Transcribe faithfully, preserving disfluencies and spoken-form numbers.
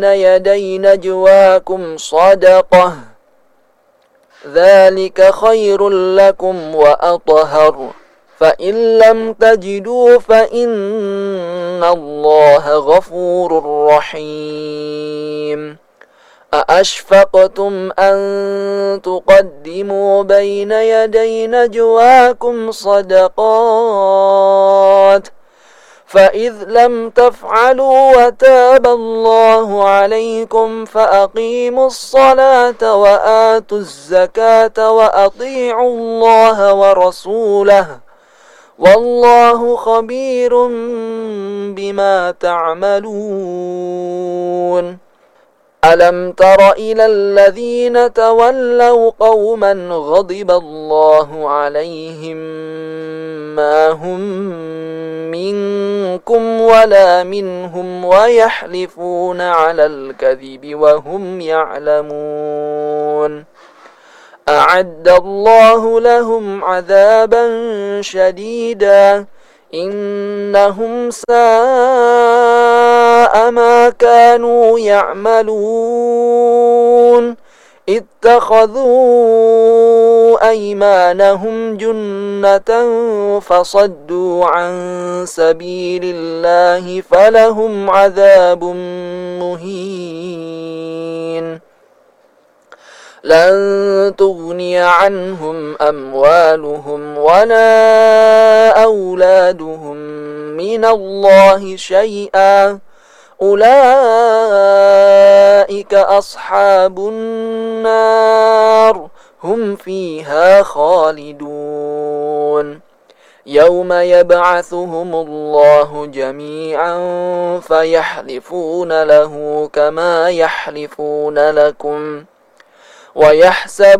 يدي نجواكم صدقة ذلك خير لكم وأطهر فإن لم تجدوا فإن الله غفور رحيم أأشفقتم أن تقدموا بين يدي نجواكم صدقات فإذ لم تفعلوا وتاب الله عليكم فأقيموا الصلاة وآتوا الزكاة وأطيعوا الله ورسوله والله خبير بما تعملون ألم تر إلى الذين تولوا قوما غضب الله عليهم ما هم منكم ولا منهم ويحلفون على الكذب وهم يعلمون أعد الله لهم عذابا شديدا إنهم ساء ما كانوا يعملون اتخذوا أيمانهم جنة فصدوا عن سبيل الله فلهم عذاب مهين لن تغني عنهم أموالهم ولا أولادهم من الله شيئا أولئك أصحاب النار هم فيها خالدون يوم يبعثهم الله جميعا فيحلفون له كما يحلفون لكم ويحسب